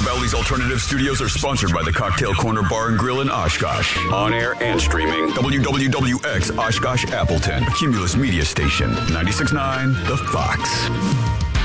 of Ellie's Alternative Studios are sponsored by the Cocktail Corner Bar and Grill in Oshkosh. On air and streaming, WWWX Oshkosh Appleton, Cumulus Media Station, 96.9 The Fox.